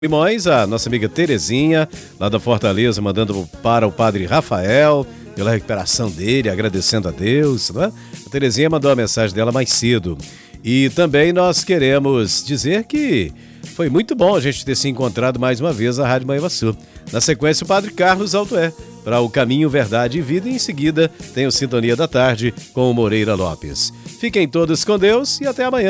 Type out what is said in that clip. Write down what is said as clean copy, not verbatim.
Limões, a nossa amiga Terezinha, lá da Fortaleza, mandando para o padre Rafael, pela recuperação dele, agradecendo a Deus, né? A Terezinha mandou a mensagem dela mais cedo. E também nós queremos dizer que foi muito bom a gente ter se encontrado mais uma vez na Rádio Manhã Sul. Na sequência, o padre Carlos Altoé, para o Caminho, Verdade e Vida, e em seguida tem o Sintonia da Tarde com o Moreira Lopes. Fiquem todos com Deus e até amanhã.